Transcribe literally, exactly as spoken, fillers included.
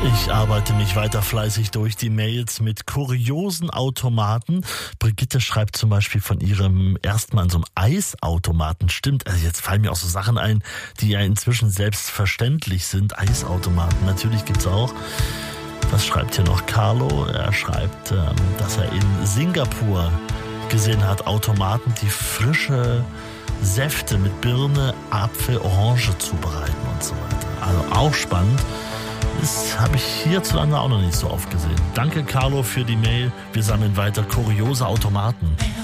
Ich arbeite mich weiter fleißig durch die Mails mit kuriosen Automaten. Brigitte schreibt zum Beispiel von ihrem ersten Mal an so einem Eisautomaten. Stimmt, also jetzt fallen mir auch so Sachen ein, die ja inzwischen selbstverständlich sind. Eisautomaten, natürlich gibt's auch. Was schreibt hier noch Carlo? Er schreibt, dass er in Singapur gesehen hat, Automaten, die frische Säfte mit Birne, Apfel, Orange zubereiten und so weiter. Also auch spannend. Das habe ich hierzulande auch noch nicht so oft gesehen. Danke, Carlo, für die Mail. Wir sammeln weiter kuriose Automaten.